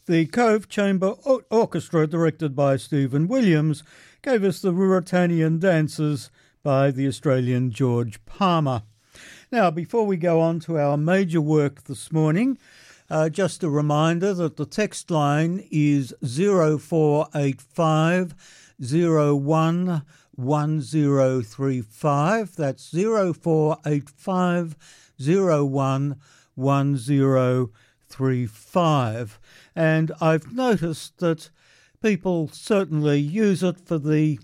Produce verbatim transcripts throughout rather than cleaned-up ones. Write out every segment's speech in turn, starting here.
The Cove Chamber Or- Orchestra, directed by Stephen Williams, gave us the Ruritanian Dances by the Australian George Palmer. Now, before we go on to our major work this morning, uh, just a reminder that the text line is zero four eight five zero one one zero three five. That's zero four eight five zero one one zero three five. And I've noticed that people certainly use it for the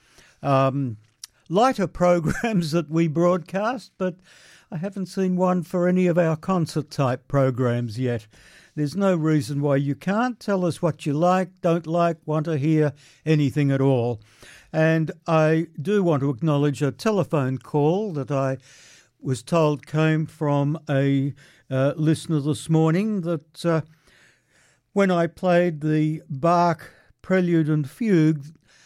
um, lighter programs that we broadcast, but I haven't seen one for any of our concert-type programs yet. There's no reason why you can't. Tell us what you like, don't like, want to hear, anything at all. And I do want to acknowledge a telephone call that I was told came from a uh, listener this morning that uh, when I played the Bach Prelude and Fugue,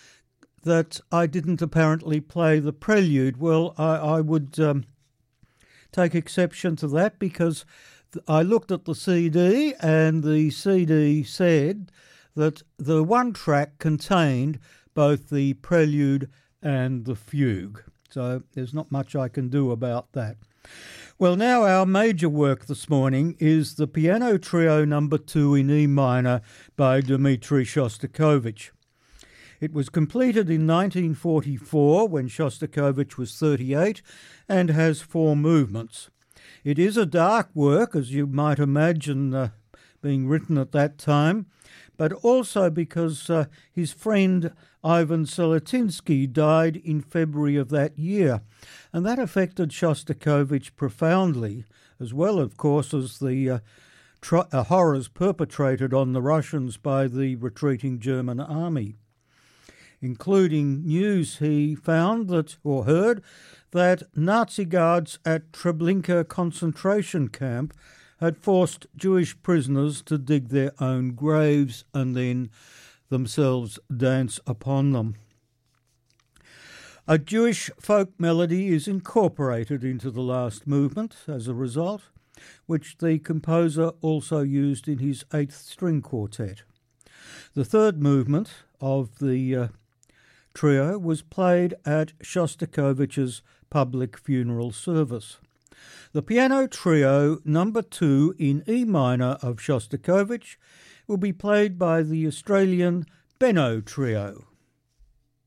that I didn't apparently play the Prelude. Well, I, I would um, take exception to that because I looked at the C D and the C D said that the one track contained both the Prelude and the Fugue. So there's not much I can do about that. Well, now our major work this morning is the Piano Trio Number two in E minor by Dmitri Shostakovich. It was completed in nineteen forty-four when Shostakovich was thirty-eight and has four movements. It is a dark work, as you might imagine, uh, being written at that time, but also because uh, his friend Ivan Seletinsky died in February of that year, and that affected Shostakovich profoundly, as well, of course, as the uh, tr- uh, horrors perpetrated on the Russians by the retreating German army, including news he found that, or heard, that Nazi guards at Treblinka concentration camp had forced Jewish prisoners to dig their own graves and then themselves dance upon them. A Jewish folk melody is incorporated into the last movement as a result, which the composer also used in his eighth string quartet. The third movement of the uh, trio was played at Shostakovich's public funeral service. The Piano Trio Number two in E minor of Shostakovich will be played by the Australian Benno Trio.